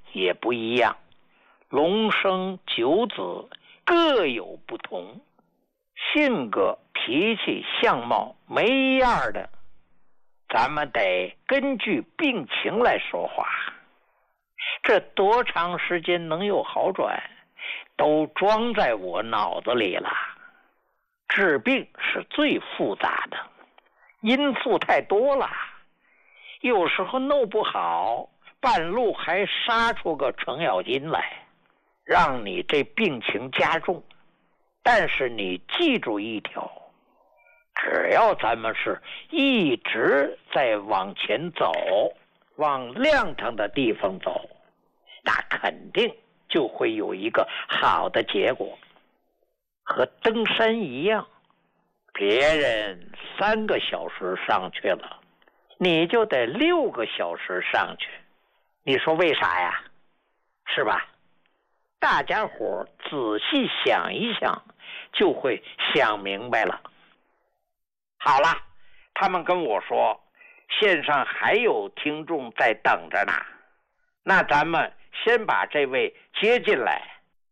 也不一样，龙生九子各有不同，性格、脾气、相貌没样的，咱们得根据病情来说话。这多长时间能有好转，都装在我脑子里了。治病是最复杂的，因素太多了，有时候弄不好，半路还杀出个程咬金来，让你这病情加重。但是你记住一条，只要咱们是一直在往前走，往亮堂的地方走，那肯定就会有一个好的结果。和登山一样，别人3个小时上去了，你就得6个小时上去。你说为啥呀？是吧？大家伙仔细想一想，就会想明白了。好了，他们跟我说线上还有听众在等着呢，那咱们先把这位接进来。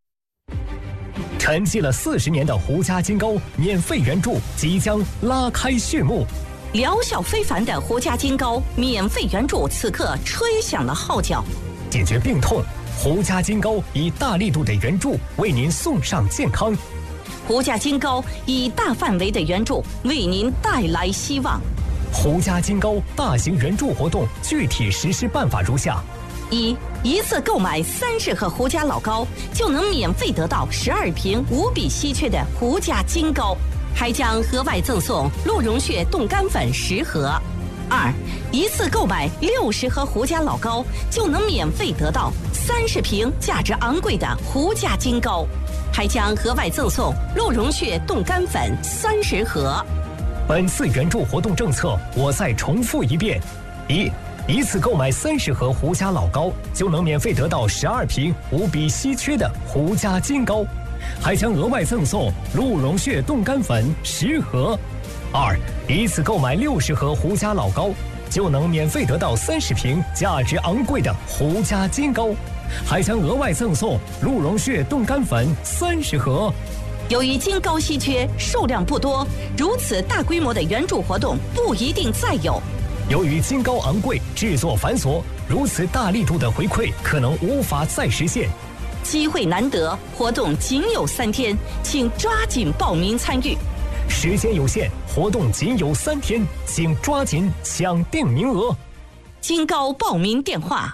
沉寂了40年的胡家金膏免费援助即将拉开序幕， 疗效非凡的胡家金膏免费援助此刻吹响了号角。 解决病痛，胡家金膏以大力度的援助为您送上健康。 胡家金膏以大范围的援助为您带来希望。 胡家金膏大型援助活动具体实施办法如下： 一次购买30盒胡家老膏，就能免费得到12瓶无比稀缺的胡家金膏，还将额外赠送鹿茸血冻干粉10盒。一次购买60盒胡家老膏，就能免费得到30瓶价值昂贵的胡家金膏，还将额外赠送鹿茸血冻干粉30盒。 本次援助活动政策我再重复一遍：一次购买30盒胡家老膏，就能免费得到12瓶无比稀缺的胡家金膏，还将额外赠送鹿茸血冻干粉10盒。一次购买60盒胡家老膏，就能免费得到30瓶价值昂贵的胡家金膏，还将额外赠送鹿茸血冻干粉30盒。 由于金膏稀缺，数量不多，如此大规模的援助活动不一定再有。 由于金膏昂贵，制作繁琐，如此大力度的回馈可能无法再实现。 机会难得，活动仅有3天，请抓紧报名参与。 时间有限，活动仅有3天，请抓紧抢定名额。 金膏报名电话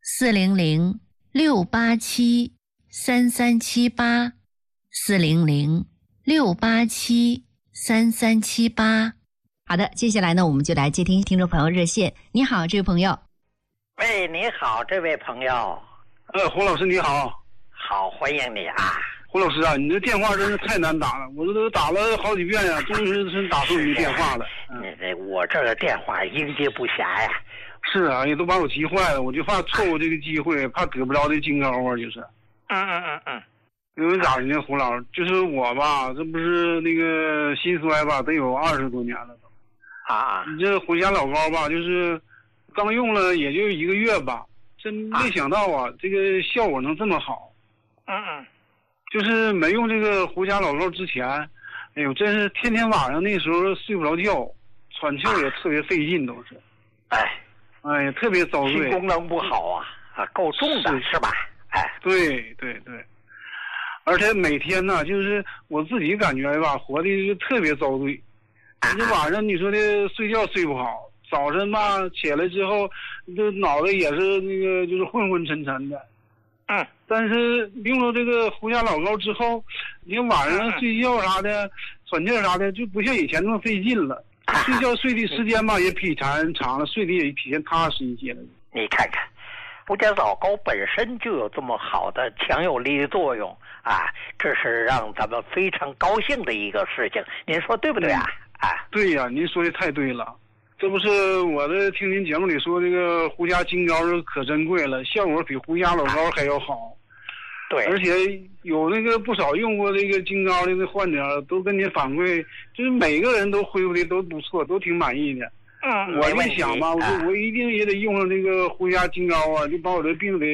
400-687-3378，400-687-3378。好的，接下来呢，我们就来接听听众朋友热线。你好，这位朋友。 喂，你好，这位朋友。 胡老师你好。 好，欢迎你啊。 胡老师啊，你这电话真是太难打了，我这都打了好几遍呀，终于是打通你电话了。 我这个电话应接不暇呀。 是啊，也都把我急坏了，我就怕错过这个机会，怕得不着这金膏啊，就是。因为咋的呢，胡老师，就是我吧，这不是那个心衰吧，得有20多年了都。你这胡家老膏吧，就是刚用了也就1个月吧，真没想到啊，这个效果能这么好。就是没用这个胡家老膏之前，哎呦，真是天天晚上那时候睡不着觉，喘气也特别费劲，都是。哎呀，特别遭罪。 心功能不好啊，够重的是吧？ 对。而且每天呢，就是我自己感觉吧，活的就特别遭罪。你这晚上你说的睡觉睡不好，早晨吧起来之后，这脑袋也是那个就是昏昏沉沉的。但是用了这个胡家老膏之后，你晚上睡觉啥的、喘气啥的，就不像以前那么费劲了。睡觉睡的时间吧也比以前长了，睡的也比以前踏实一些了。 你看看，胡家老膏本身就有这么好的强有力的作用啊，这是让咱们非常高兴的一个事情，您说对不对啊？ 对呀，您说的太对了。这不是我的听您节目里说这个胡家金膏可珍贵了，效果比胡家老膏还要好。 对， 而且有那个不少用过这个金膏的那患者都跟您反馈，就是每个人都恢复的都不错，都挺满意的。我一想吧，我一定也得用上这个胡家金膏啊，就把我这病给